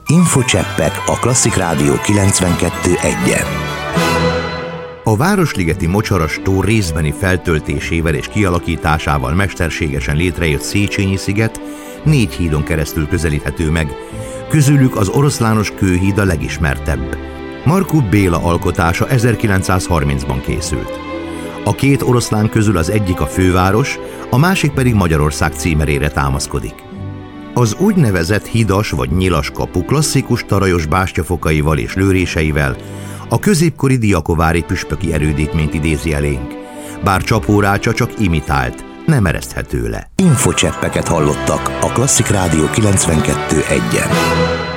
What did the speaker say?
Infocseppek a Klasszik Rádió 92.1-en. A Városligeti Mocsaras tó részbeni feltöltésével és kialakításával mesterségesen létrejött Széchenyi-sziget 4 hídon keresztül közelíthető meg, közülük az Oroszlános kőhíd a legismertebb. Markó Béla alkotása 1930-ban készült. A 2 oroszlán közül az egyik a főváros, a másik pedig Magyarország címerére támaszkodik. Az úgynevezett hidas vagy nyilas kapu klasszikus tarajos bástyafokaival és lőréseivel a középkori diakovári püspöki erődítményt idézi elénk, bár csapórácsa csak imitált, nem ereszthető le. Infocseppeket hallottak a Klasszik Rádió 92.1-en.